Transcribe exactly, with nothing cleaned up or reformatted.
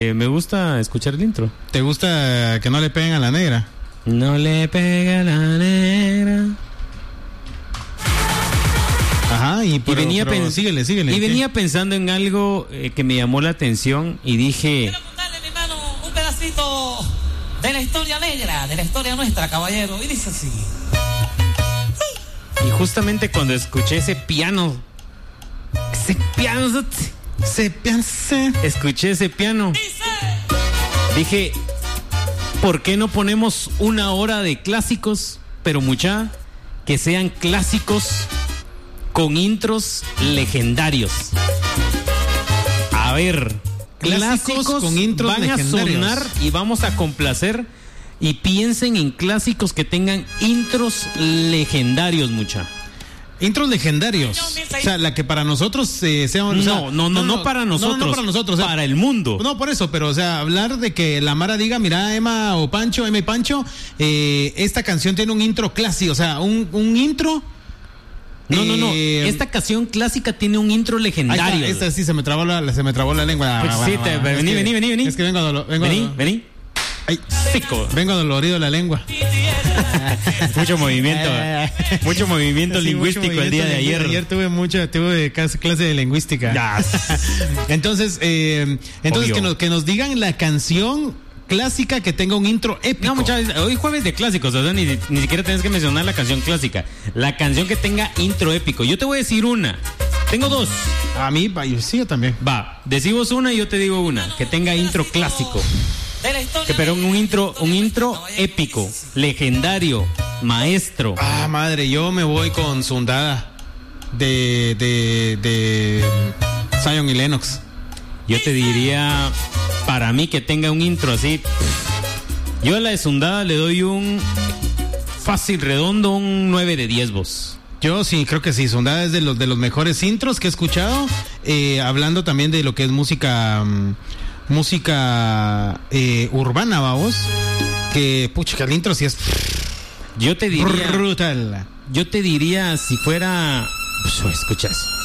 Eh, me gusta escuchar el intro. ¿Te gusta que no le peguen a la negra? No le pega a la negra. Ajá, y, pero, y venía pero, pens- síguele, síguele. Y ¿qué? venía pensando en algo eh, que me llamó la atención y dije... Quiero contarle, mi hermano, un pedacito de la historia negra, de la historia nuestra, caballero. Y dice así. Y justamente cuando escuché ese piano, ese piano, Se piensa. escuché ese piano, Dice. dije, ¿por qué no ponemos una hora de clásicos, pero mucha, que sean clásicos con intros legendarios? A ver, Clásicos clásicos con intros van legendarios. a sonar y vamos a complacer. Y piensen en clásicos que tengan intros legendarios, mucha. Intros legendarios. O sea, la que para nosotros eh, sea... o sea, No, no, no, no para nosotros. No, no para nosotros. O sea, para el mundo. No, por eso, pero o sea, hablar de que la Mara diga, mira, Emma o Pancho, Emma y Pancho, eh, esta canción tiene un intro clásico, o sea, un, un intro... No, no, no. eh, Esta canción clásica tiene un intro ahí legendario. está, esta sí se me trabó la, se me trabó la lengua. Pues sí, te- Es vení, que- vení, vení, vení. Es que vengo, dolo- vengo, Vení, dolo- vení. Ay, Pico. vengo dolorido de la lengua. Mucho movimiento. mucho movimiento Sí, lingüístico mucho el día de movimiento. ayer. Ayer tuve mucho, tuve casi clase de lingüística. Ya. Entonces, eh, entonces Obvio. que nos, que nos digan la canción clásica que tenga un intro épico. No, muchachos, hoy jueves de clásicos, o sea, ni, ni siquiera tienes que mencionar la canción clásica. La canción que tenga intro épico. Yo te voy a decir una. Tengo dos. A mí, va, yo- sí, yo también. Va, decimos una y yo te digo una. Que tenga intro clásico. De la historia Que, pero un negra, intro, de la un historia intro nuestra, caballero. épico, Dice así. legendario, maestro. Ah, madre, yo me voy con Sundada de, de, de Zion y Lennox. Yo te diría, para mí que tenga un intro así. Yo a la de Sundada le doy un fácil redondo, un nueve de diez vos. Yo sí, creo que sí, Sundada es de los, de los mejores intros que he escuchado, eh, hablando también de lo que es música, mm, música eh, urbana, vamos, que, pucha, que el intro sí es Yo te diría, brutal. yo te diría si fuera, pues, escucha eso.